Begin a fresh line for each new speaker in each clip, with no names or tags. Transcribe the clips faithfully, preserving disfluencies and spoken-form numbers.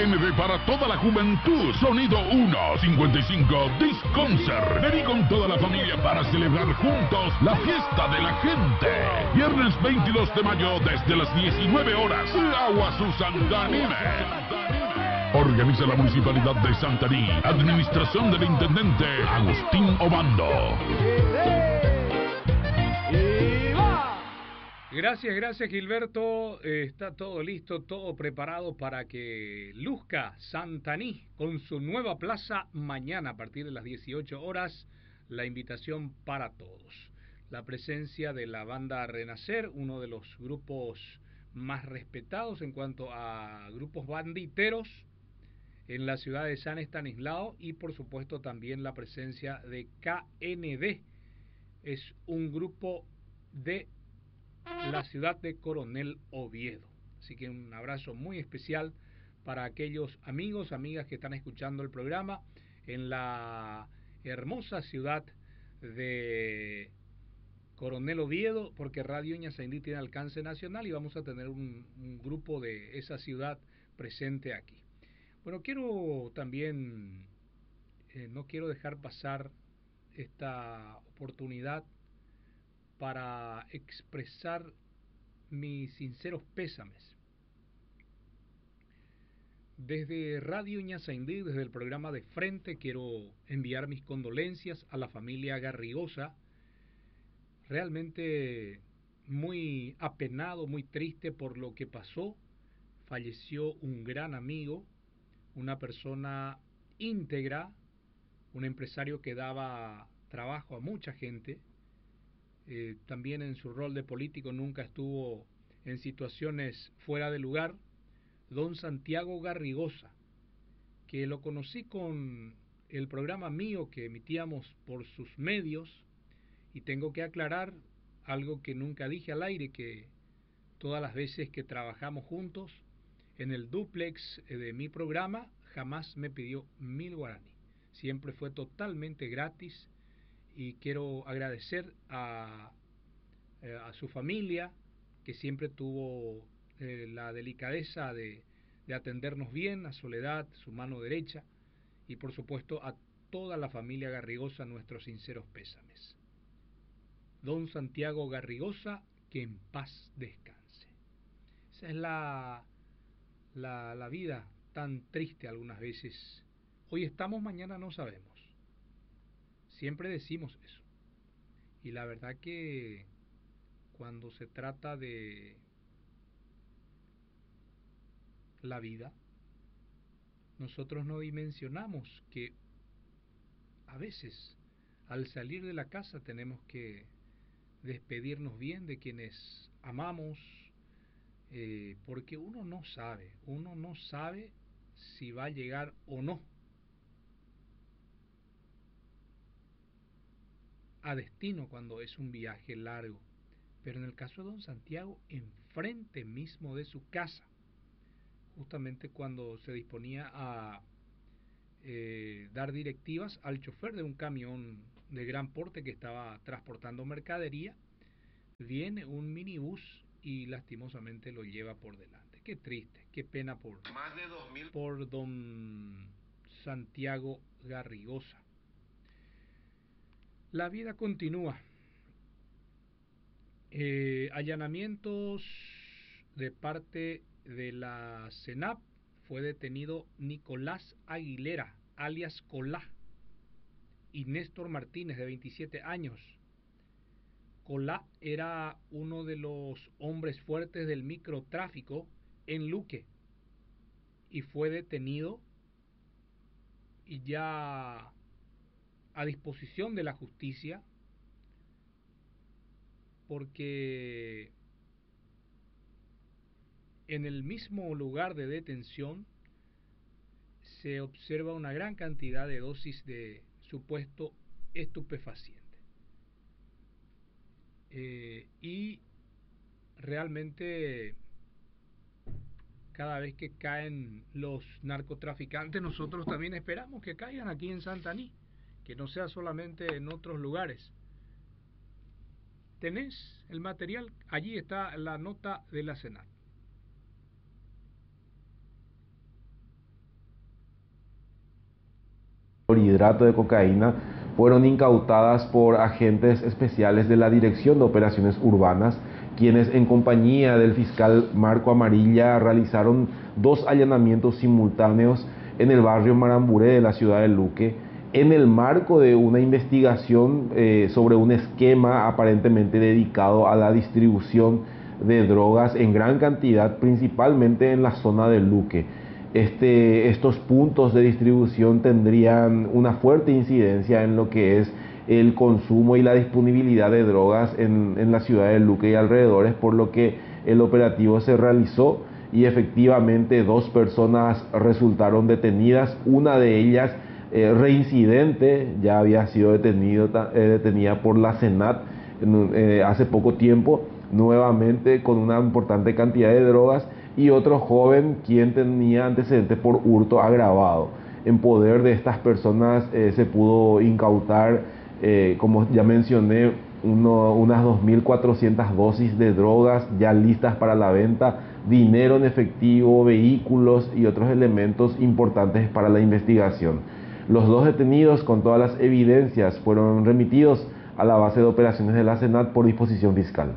N D para toda la juventud. Sonido uno cincuenta y cinco Disconcert. Vení con toda la familia para celebrar juntos la fiesta de la gente. Viernes veintidós de mayo desde las diecinueve horas. Aguazú Santanime. Organiza la Municipalidad de Santaní. Administración del Intendente Agustín Obando.
Gracias, gracias Gilberto. Eh, está todo listo, todo preparado para que luzca Santaní con su nueva plaza mañana a partir de las dieciocho horas. La invitación para todos. La presencia de la banda Renacer, uno de los grupos más respetados en cuanto a grupos banditeros en la ciudad de San Estanislao, y por supuesto también la presencia de K N D. Es un grupo de la ciudad de Coronel Oviedo. Así que un abrazo muy especial para aquellos amigos, amigas que están escuchando el programa en la hermosa ciudad de Coronel Oviedo, porque Radio Ñazaindí tiene alcance nacional y vamos a tener un, un grupo de esa ciudad presente aquí. Bueno, quiero también, eh, no quiero dejar pasar esta oportunidad para expresar mis sinceros pésames. Desde Radio Ñazaindí, desde el programa de Frente, quiero enviar mis condolencias a la familia Garrigosa. Realmente muy apenado, muy triste por lo que pasó. Falleció un gran amigo, una persona íntegra, un empresario que daba trabajo a mucha gente. Eh, también en su rol de político nunca estuvo en situaciones fuera de lugar. Don Santiago Garrigosa, que lo conocí con el programa mío que emitíamos por sus medios, y tengo que aclarar algo que nunca dije al aire, que todas las veces que trabajamos juntos en el dúplex de mi programa jamás me pidió mil guaraní, siempre fue totalmente gratis. Y quiero agradecer a, a su familia, que siempre tuvo eh, la delicadeza de, de atendernos bien, a Soledad, su mano derecha, y por supuesto a toda la familia Garrigosa, nuestros sinceros pésames. Don Santiago Garrigosa, que en paz descanse. Esa es la, la, la vida tan triste algunas veces. Hoy estamos, mañana no sabemos. Siempre decimos eso. Y la verdad que cuando se trata de la vida, nosotros no dimensionamos que a veces al salir de la casa tenemos que despedirnos bien de quienes amamos, eh, porque uno no sabe, uno no sabe si va a llegar o no a destino cuando es un viaje largo. Pero en el caso de don Santiago, enfrente mismo de su casa, justamente cuando se disponía a eh, dar directivas al chofer de un camión de gran porte que estaba transportando mercadería, viene un minibús y lastimosamente lo lleva por delante. Qué triste, qué pena por, Más de dos mil... por don Santiago Garrigosa. La vida continúa. Eh, allanamientos de parte de la CENAP. Fue detenido Nicolás Aguilera, alias Colá, y Néstor Martínez, de veintisiete años. Colá era uno de los hombres fuertes del microtráfico en Luque y fue detenido y ya a disposición de la justicia, porque en el mismo lugar de detención se observa una gran cantidad de dosis de supuesto estupefaciente. Eh, y realmente cada vez que caen los narcotraficantes, nosotros también esperamos que caigan aquí en Santaní, que no sea solamente en otros lugares. ¿Tenés el material? Allí está la nota de la CENAP.
clorhidrato de cocaína fueron incautadas por agentes especiales de la Dirección de Operaciones Urbanas, quienes en compañía del fiscal Marco Amarilla realizaron dos allanamientos simultáneos en el barrio Maramburé de la ciudad de Luque, en el marco de una investigación eh, sobre un esquema aparentemente dedicado a la distribución de drogas en gran cantidad, principalmente en la zona de Luque. Este, estos puntos de distribución tendrían una fuerte incidencia en lo que es el consumo y la disponibilidad de drogas en, en la ciudad de Luque y alrededores, por lo que el operativo se realizó y efectivamente dos personas resultaron detenidas, una de ellas eh, reincidente, ya había sido detenido, eh, detenida por la Senat eh, hace poco tiempo, nuevamente con una importante cantidad de drogas, y otro joven quien tenía antecedentes por hurto agravado. En poder de estas personas eh, se pudo incautar, eh, como ya mencioné, uno, unas dos mil cuatrocientas dosis de drogas ya listas para la venta, dinero en efectivo, vehículos y otros elementos importantes para la investigación. Los dos detenidos, con todas las evidencias, fueron remitidos a la base de operaciones de la Senat por disposición fiscal.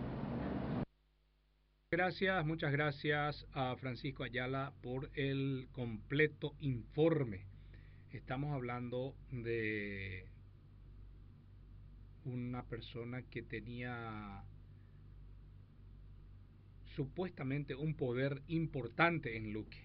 Gracias, muchas gracias a Francisco Ayala por el completo informe. Estamos hablando de una persona que tenía supuestamente un poder importante en Luque.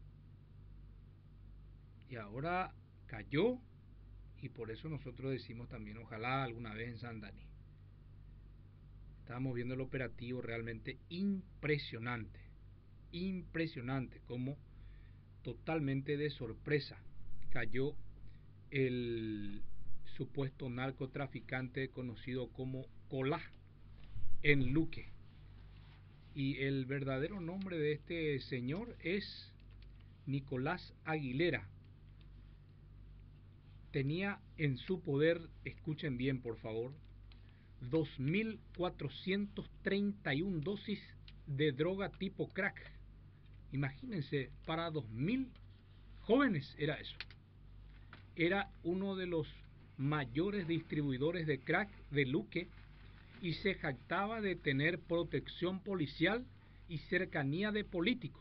Y ahora cayó, y por eso nosotros decimos también, ojalá alguna vez en Santaní. Estábamos viendo el operativo realmente impresionante, impresionante, como totalmente de sorpresa cayó el supuesto narcotraficante conocido como Colá en Luque. Y el verdadero nombre de este señor es Nicolás Aguilera. Tenía en su poder, escuchen bien por favor, dos mil cuatrocientas treinta y una dosis de droga tipo crack. Imagínense, para dos mil jóvenes era eso. Era uno de los mayores distribuidores de crack de Luque y se jactaba de tener protección policial y cercanía de políticos.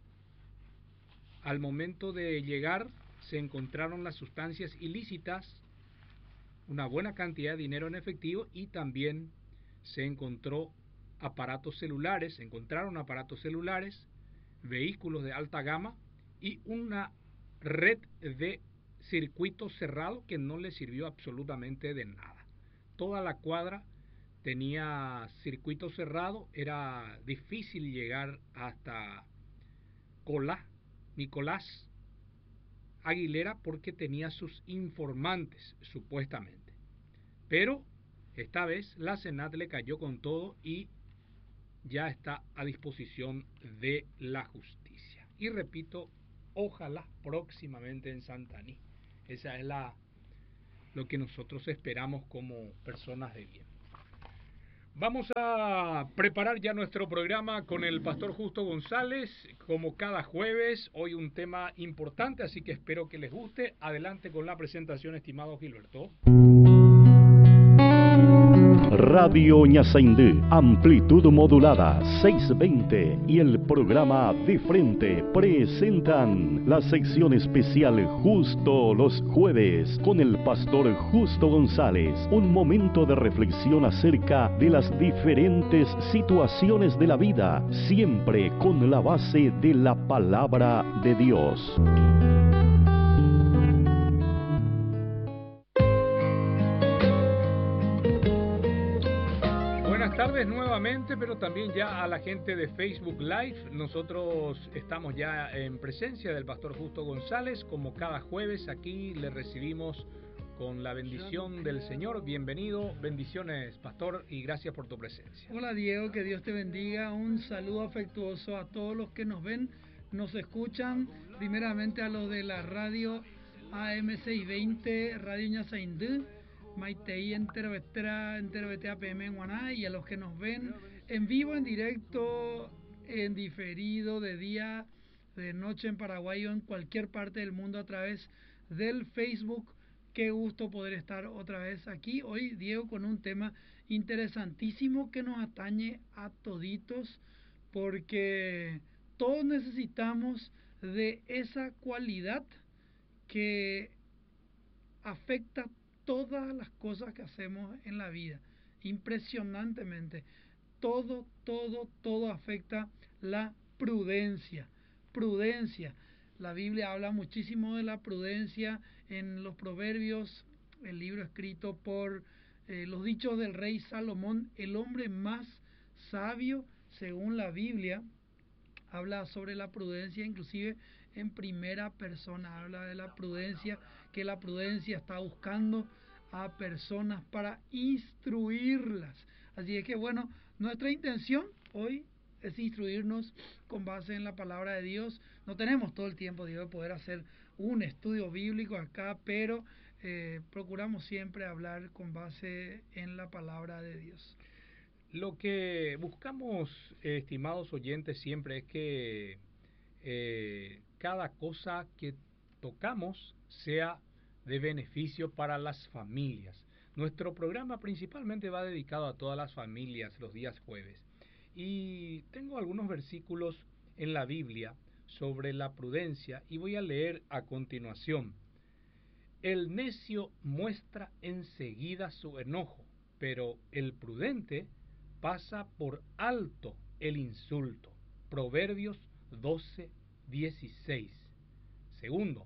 Al momento de llegar se encontraron las sustancias ilícitas, una buena cantidad de dinero en efectivo, y también se encontró aparatos celulares, se encontraron aparatos celulares, vehículos de alta gama y una red de circuito cerrado que no le sirvió absolutamente de nada. Toda la cuadra tenía circuito cerrado, era difícil llegar hasta Colá, Nicolás Aguilera, porque tenía sus informantes supuestamente. Pero esta vez la Senat le cayó con todo y ya está a disposición de la justicia. Y repito, ojalá próximamente en Santaní. Esa es la lo que nosotros esperamos como personas de bien. Vamos a preparar ya nuestro programa con el pastor Justo González, como cada jueves. Hoy un tema importante, así que espero que les guste. Adelante con la presentación, estimado Gilberto.
Radio Ñasaindú, amplitud modulada seiscientos veinte, y el programa De Frente presentan la sección especial Justo los Jueves con el pastor Justo González. Un momento de reflexión acerca de las diferentes situaciones de la vida, siempre con la base de la palabra de Dios.
Buenas tardes nuevamente, pero también ya a la gente de Facebook Live. Nosotros estamos ya en presencia del pastor Justo González. Como cada jueves aquí le recibimos con la bendición del Señor. Bienvenido, bendiciones, pastor, y gracias por tu presencia.
Hola Diego, que Dios te bendiga. Un saludo afectuoso a todos los que nos ven, nos escuchan, primeramente a los de la radio A M seiscientos veinte, Radio Ñasaindú, Maitei en Tervetra, en Tervetea P M en Guaná, y a los que nos ven en vivo, en directo, en diferido, de día, de noche en Paraguay o en cualquier parte del mundo a través del Facebook. Qué gusto poder estar otra vez aquí. Hoy, Diego, con un tema interesantísimo que nos atañe a toditos, porque todos necesitamos de esa cualidad que afecta todas las cosas que hacemos en la vida, impresionantemente. Todo, todo, todo afecta la prudencia. Prudencia. La Biblia habla muchísimo de la prudencia en los Proverbios, el libro escrito por eh, los dichos del rey Salomón, el hombre más sabio, según la Biblia, habla sobre la prudencia, inclusive en primera persona, habla de la prudencia, que la prudencia está buscando a personas para instruirlas. Así es que bueno, nuestra intención hoy es instruirnos con base en la palabra de Dios. No tenemos todo el tiempo, Dios, de poder hacer un estudio bíblico acá, pero eh, procuramos siempre hablar con base en la palabra de Dios.
Lo que buscamos, eh, estimados oyentes, siempre es que eh, cada cosa que tocamos sea de beneficio para las familias. Nuestro programa principalmente va dedicado a todas las familias los días jueves. Y tengo algunos versículos en la Biblia sobre la prudencia y voy a leer a continuación. El necio muestra enseguida su enojo, pero el prudente pasa por alto el insulto. Proverbios doce, dieciséis. Segundo,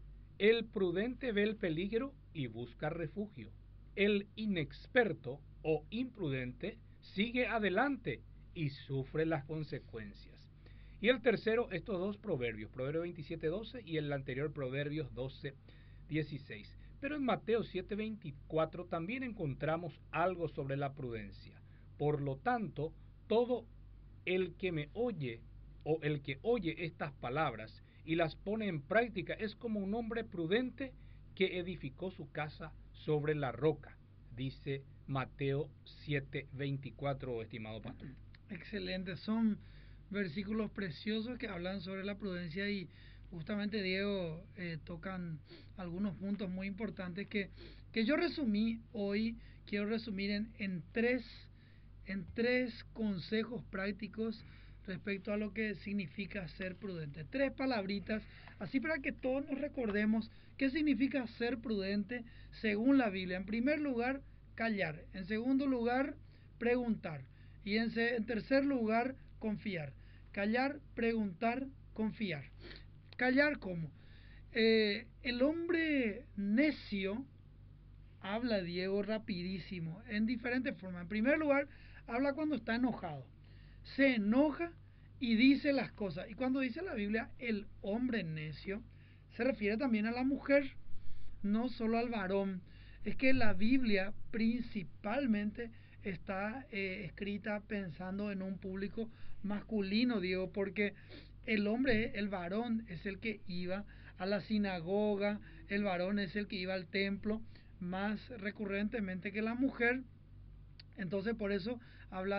el prudente ve el peligro y busca refugio. El inexperto o imprudente sigue adelante y sufre las consecuencias. Y el tercero, estos dos proverbios, Proverbios veintisiete, doce y el anterior Proverbios doce, dieciséis. Pero en Mateo siete, veinticuatro también encontramos algo sobre la prudencia. Por lo tanto, todo el que me oye o el que oye estas palabras y las pone en práctica es como un hombre prudente que edificó su casa sobre la roca, dice Mateo siete, veinticuatro, estimado pastor.
Excelente, son versículos preciosos que hablan sobre la prudencia y justamente, Diego, eh, tocan algunos puntos muy importantes que, que yo resumí hoy, quiero resumir en, en, tres, en tres consejos prácticos respecto a lo que significa ser prudente. Tres palabritas, así para que todos nos recordemos qué significa ser prudente según la Biblia. En primer lugar, callar. En segundo lugar, preguntar. Y en, en tercer lugar, confiar. Callar, preguntar, confiar. Callar, ¿cómo? Eh, el hombre necio habla, Diego, rapidísimo, en diferentes formas. En primer lugar, habla cuando está enojado. Se enoja y dice las cosas. Y cuando dice la Biblia, el hombre necio, se refiere también a la mujer, no solo al varón. Es que la Biblia principalmente está eh, escrita pensando en un público masculino, Diego, porque el hombre, el varón, es el que iba a la sinagoga, el varón es el que iba al templo más recurrentemente que la mujer. Entonces, por eso habla